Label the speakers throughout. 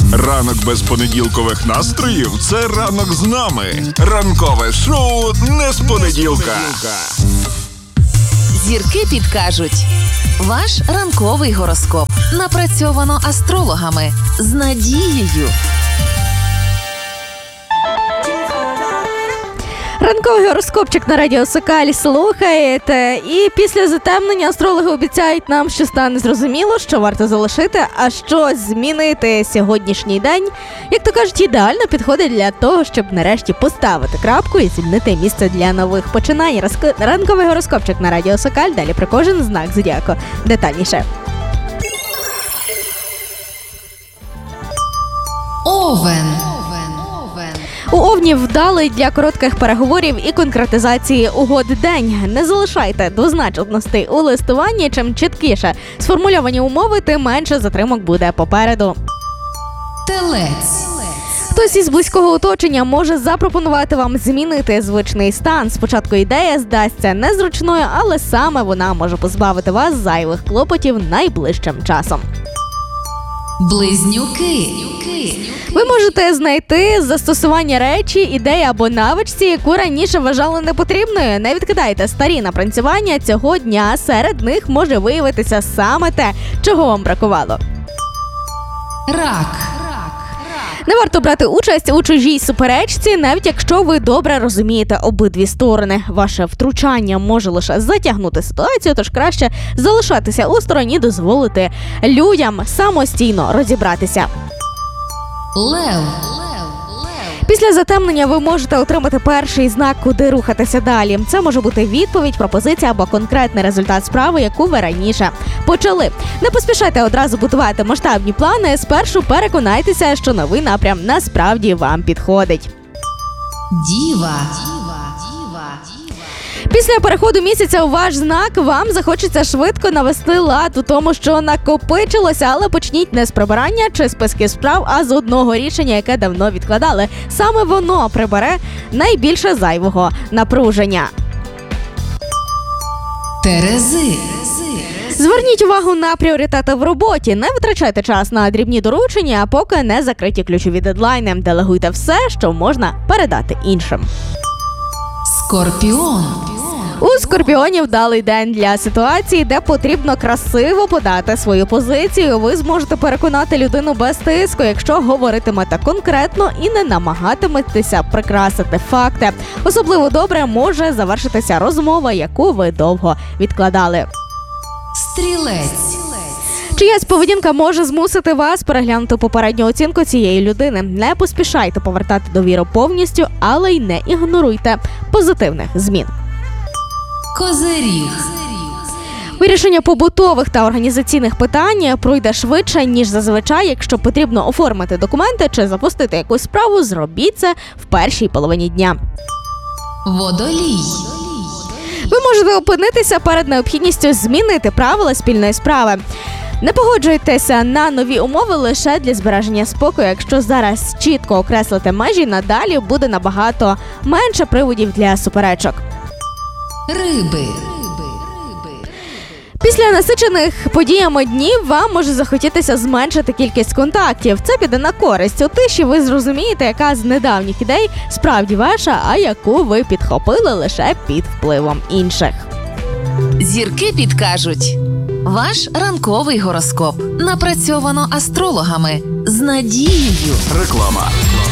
Speaker 1: Ранок без понеділкових настроїв – це ранок з нами. Ранкове шоу не з понеділка.
Speaker 2: Зірки підкажуть. Ваш ранковий гороскоп. Напрацьовано астрологами. З надією.
Speaker 3: Ранковий гороскопчик на радіо Сокаль слухаєте. І після затемнення астрологи обіцяють нам, що стане зрозуміло, що варто залишити, а що змінити. Сьогоднішній день, як то кажуть, ідеально підходить для того, щоб нарешті поставити крапку і звільнити місце для нових починань. Ранковий гороскопчик на радіо Сокаль. Далі про кожен знак зодіаку. Детальніше.
Speaker 2: Овен.
Speaker 3: У Овнів вдалий для коротких переговорів і конкретизації угод день. Не залишайте двозначностей у листуванні. Чим чіткіше сформульовані умови, тим менше затримок буде попереду.
Speaker 2: Телець.
Speaker 3: Хтось із близького оточення може запропонувати вам змінити звичний стан. Спочатку ідея здасться незручною, але саме вона може позбавити вас зайвих клопотів найближчим часом.
Speaker 2: Близнюки.
Speaker 3: Ви можете знайти застосування речі, ідеї або навичці, яку раніше вважали непотрібною. Не відкидайте старі напрацювання цього дня. Серед них може виявитися саме те, чого вам бракувало.
Speaker 2: Рак.
Speaker 3: Не варто брати участь у чужій суперечці, навіть якщо ви добре розумієте обидві сторони. Ваше втручання може лише затягнути ситуацію, тож краще залишатися осторонь і дозволити людям самостійно розібратися.
Speaker 2: Лев.
Speaker 3: Після затемнення ви можете отримати перший знак, куди рухатися далі. Це може бути відповідь, пропозиція або конкретний результат справи, яку ви раніше почали. Не поспішайте одразу будувати масштабні плани. Спершу переконайтеся, що новий напрям насправді вам підходить.
Speaker 2: Діва.
Speaker 3: Після переходу місяця у ваш знак вам захочеться швидко навести лад у тому, що накопичилося, але почніть не з прибирання чи списків справ, а з одного рішення, яке давно відкладали. Саме воно прибере найбільше зайвого напруження.
Speaker 2: Терези.
Speaker 3: Зверніть увагу на пріоритети в роботі. Не витрачайте час на дрібні доручення, поки не закриті ключові дедлайни. Делегуйте все, що можна передати іншим.
Speaker 2: Скорпіон.
Speaker 3: У скорпіонів вдалий день для ситуації, де потрібно красиво подати свою позицію. Ви зможете переконати людину без тиску, якщо говоритимете конкретно і не намагатиметеся прикрасити факти. Особливо добре може завершитися розмова, яку ви довго відкладали.
Speaker 2: Стрілець.
Speaker 3: Чиясь поведінка може змусити вас переглянути попередню оцінку цієї людини. Не поспішайте повертати довіру повністю, але й не ігноруйте позитивних змін.
Speaker 2: Козиріг.
Speaker 3: Вирішення побутових та організаційних питань пройде швидше, ніж зазвичай. Якщо потрібно оформити документи чи запустити якусь справу, зробіть це в першій половині дня.
Speaker 2: Водолій.
Speaker 3: Ви можете опинитися перед необхідністю змінити правила спільної справи. Не погоджуйтеся на нові умови лише для збереження спокою. Якщо зараз чітко окреслити межі, надалі буде набагато менше приводів для суперечок.
Speaker 2: Риби.
Speaker 3: Після насичених подіями днів вам може захотітися зменшити кількість контактів. Це піде на користь. У тиші ви зрозумієте, яка з недавніх ідей справді ваша, а яку ви підхопили лише під впливом інших.
Speaker 2: Зірки підкажуть. Ваш ранковий гороскоп. Напрацьовано астрологами. З надією.
Speaker 1: Реклама.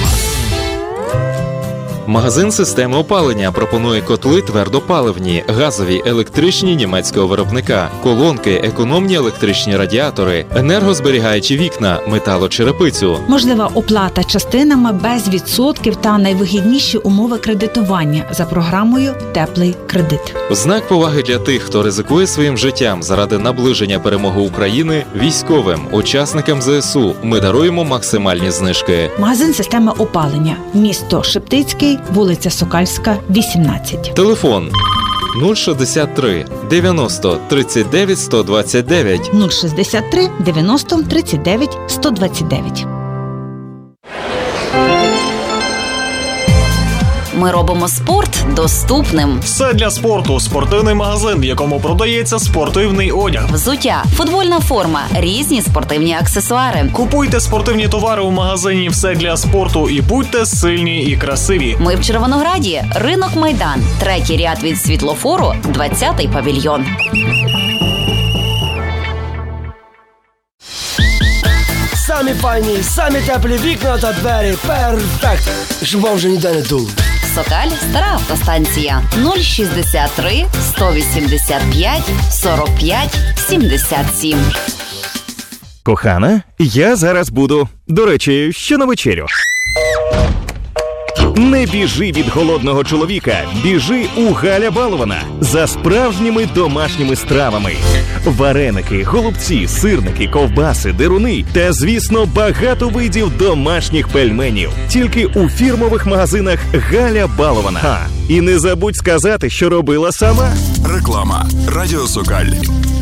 Speaker 4: Магазин системи опалення пропонує котли твердопаливні, газові, електричні німецького виробника, колонки, економні електричні радіатори, енергозберігаючі вікна, металочерепицю.
Speaker 5: Можлива оплата частинами без відсотків та найвигідніші умови кредитування за програмою «Теплий кредит».
Speaker 4: В знак поваги для тих, хто ризикує своїм життям заради наближення перемоги України, військовим, учасникам ЗСУ ми даруємо максимальні знижки.
Speaker 5: Магазин системи опалення. Місто Шептицький, вулиця Сокальська, 18.
Speaker 4: Телефон 063 90 39 129
Speaker 5: 063 90 39 129.
Speaker 6: Ми робимо спорт доступним.
Speaker 7: Все для спорту. Спортивний магазин, в якому продається спортивний одяг.
Speaker 6: Взуття, футбольна форма, різні спортивні аксесуари.
Speaker 7: Купуйте спортивні товари у магазині «Все для спорту» і будьте сильні і красиві.
Speaker 6: Ми в Червонограді. Ринок Майдан. 3-й ряд від світлофору, 20-й павільйон.
Speaker 8: Самі файні, самі теплі вікна та двері. Перфект! Щоб вам вже ніде не дуло.
Speaker 6: Сокаль, стара автостанція. 063 185 45 77.
Speaker 9: Кохана, я зараз буду. До речі, що на вечерю? Не біжи від голодного чоловіка, біжи у Галя Балована за справжніми домашніми стравами. Вареники, голубці, сирники, ковбаси, деруни та, звісно, багато видів домашніх пельменів. Тільки у фірмових магазинах Галя Балована. І не забудь сказати, що робила сама.
Speaker 1: Реклама. Радіо Сокаль.